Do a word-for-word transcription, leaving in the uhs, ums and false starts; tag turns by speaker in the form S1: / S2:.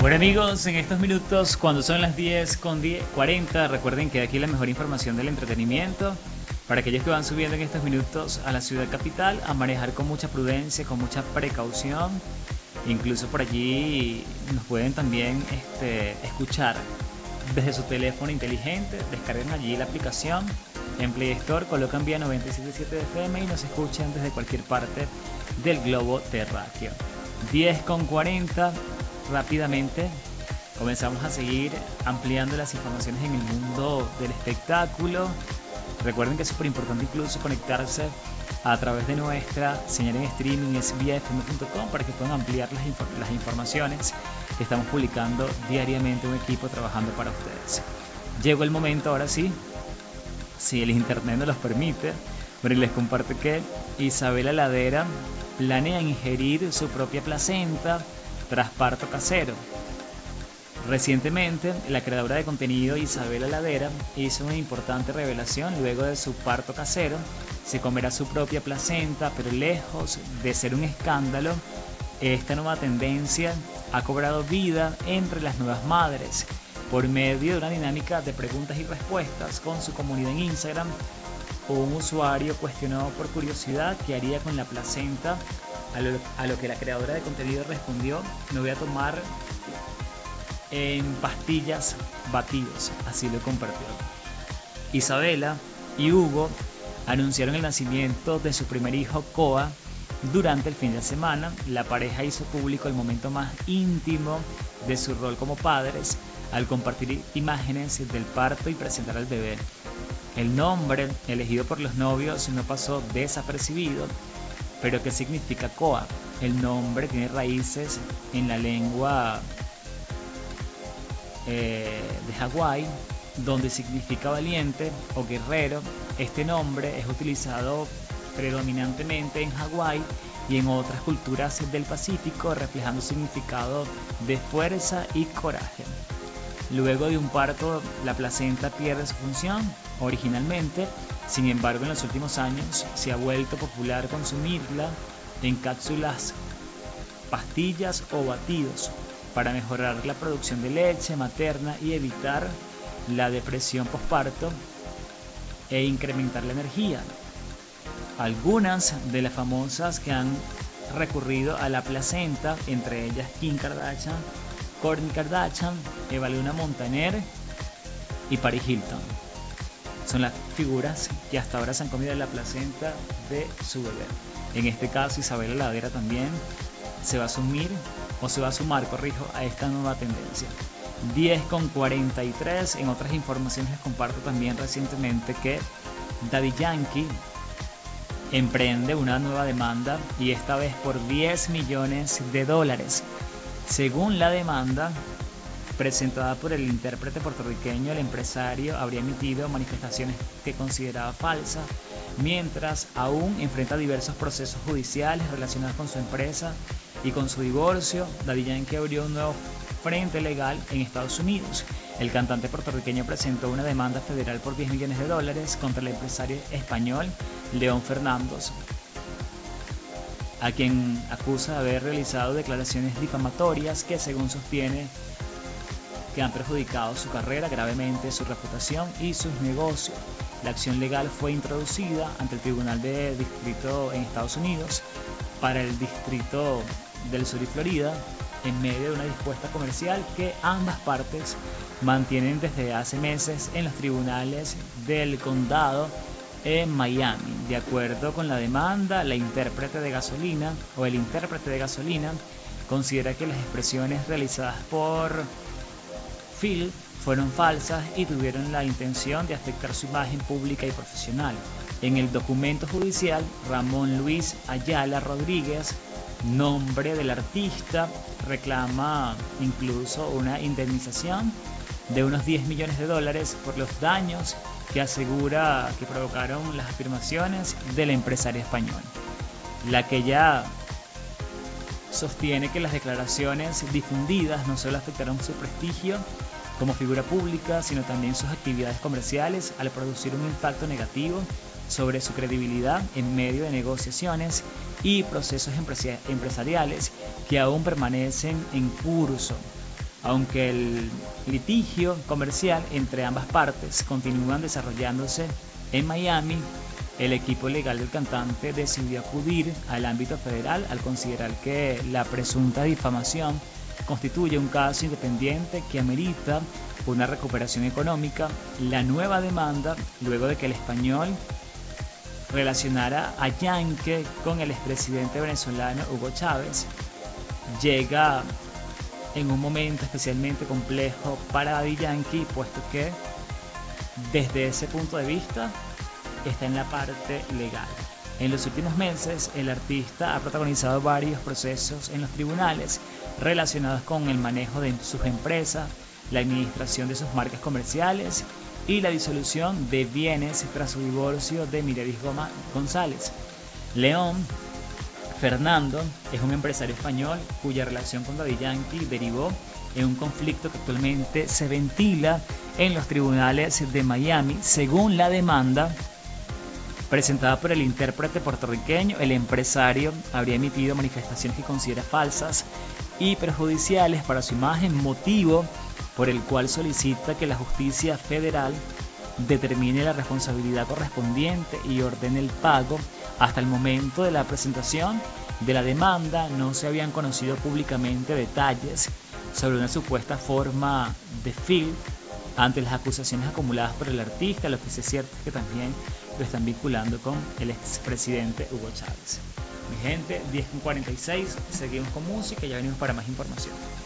S1: Bueno amigos, en estos minutos, cuando son las diez con cuarenta, recuerden que aquí la mejor información del entretenimiento para aquellos que van subiendo en estos minutos a la ciudad capital, a manejar con mucha prudencia, con mucha precaución. Incluso por allí nos pueden también este, escuchar desde su teléfono inteligente. Descarguen allí la aplicación en Play Store, colocan vía noventa y siete punto siete F M y nos escuchan desde cualquier parte del globo terráqueo. diez con cuarenta, rápidamente comenzamos a seguir ampliando las informaciones en el mundo del espectáculo. Recuerden que es súper importante incluso conectarse a través de nuestra señal en streaming es vía f m punto com para que puedan ampliar las, inf- las informaciones que estamos publicando diariamente, un equipo trabajando para ustedes. Llegó el momento ahora sí, si el internet nos los permite, pero les comparto que Isabela Ladera planea ingerir su propia placenta tras parto casero. Recientemente, la creadora de contenido Isabela Ladera hizo una importante revelación. Luego de su parto casero, se comerá su propia placenta, pero lejos de ser un escándalo, esta nueva tendencia ha cobrado vida entre las nuevas madres. Por medio de una dinámica de preguntas y respuestas con su comunidad en Instagram, un usuario cuestionó por curiosidad qué haría con la placenta, a lo, a lo que la creadora de contenido respondió: me voy a tomar en pastillas batidos. Así lo compartió. Isabela y Hugo anunciaron el nacimiento de su primer hijo, Koa, durante el fin de semana. La pareja hizo público el momento más íntimo de su rol como padres al compartir imágenes del parto y presentar al bebé. El nombre elegido por los novios no pasó desapercibido. ¿Pero qué significa Koa? El nombre tiene raíces en la lengua eh, de Hawái, donde significa valiente o guerrero. Este nombre es utilizado predominantemente en Hawái y en otras culturas del Pacífico, reflejando significado de fuerza y coraje. Luego de un parto, la placenta pierde su función originalmente. Sin embargo, en los últimos años se ha vuelto popular consumirla en cápsulas, pastillas o batidos para mejorar la producción de leche materna y evitar la depresión postparto e incrementar la energía. Algunas de las famosas que han recurrido a la placenta, entre ellas Kim Kardashian, Kourtney Kardashian, Eva Luna Montaner y Paris Hilton, son las figuras que hasta ahora se han comido la placenta de su bebé. En este caso, Isabela Ladera también se va a asumir o se va a sumar, corrijo, a esta nueva tendencia. diez con cuarenta y tres. En otras informaciones les comparto también recientemente que Daddy Yankee emprende una nueva demanda, y esta vez por diez millones de dólares. Según la demanda presentada por el intérprete puertorriqueño, el empresario habría emitido manifestaciones que consideraba falsas, mientras aún enfrenta diversos procesos judiciales relacionados con su empresa y con su divorcio. Daddy Yankee abrió un nuevo frente legal en Estados Unidos. El cantante puertorriqueño presentó una demanda federal por diez millones de dólares contra el empresario español León Fernández, a quien acusa de haber realizado declaraciones difamatorias que, según sostiene, que han perjudicado su carrera gravemente, su reputación y sus negocios. La acción legal fue introducida ante el Tribunal de Distrito en Estados Unidos para el Distrito del Sur y Florida, en medio de una disputa comercial que ambas partes mantienen desde hace meses en los tribunales del condado en Miami. De acuerdo con la demanda, la intérprete de gasolina o el intérprete de gasolina considera que las expresiones realizadas por Phil fueron falsas y tuvieron la intención de afectar su imagen pública y profesional. En el documento judicial, Ramón Luis Ayala Rodríguez, nombre del artista, reclama incluso una indemnización de unos diez millones de dólares por los daños que asegura que provocaron las afirmaciones del empresario español. La que ya sostiene que las declaraciones difundidas no solo afectaron su prestigio como figura pública, sino también sus actividades comerciales, al producir un impacto negativo sobre su credibilidad en medio de negociaciones y procesos empresariales que aún permanecen en curso. Aunque el litigio comercial entre ambas partes continúan desarrollándose en Miami, el equipo legal del cantante decidió acudir al ámbito federal al considerar que la presunta difamación constituye un caso independiente que amerita una recuperación económica. La nueva demanda, luego de que el español relacionara a Yankee con el expresidente venezolano Hugo Chávez, llega en un momento especialmente complejo para Daddy Yankee, puesto que desde ese punto de vista está en la parte legal. En los últimos meses, el artista ha protagonizado varios procesos en los tribunales relacionados con el manejo de sus empresas, la administración de sus marcas comerciales y la disolución de bienes tras su divorcio de Mirevis Goma González. León Fernando es un empresario español cuya relación con Daddy Yankee derivó en un conflicto que actualmente se ventila en los tribunales de Miami. Según la demanda presentada por el intérprete puertorriqueño, el empresario habría emitido manifestaciones que considera falsas y perjudiciales para su imagen, motivo por el cual solicita que la justicia federal determine la responsabilidad correspondiente y ordene el pago. Hasta el momento de la presentación de la demanda no se habían conocido públicamente detalles sobre una supuesta forma de Phil ante las acusaciones acumuladas por el artista. Lo que sí es cierto es que también lo están vinculando con el expresidente Hugo Chávez. Mi gente, diez con cuarenta y seis, seguimos con música y ya venimos para más información.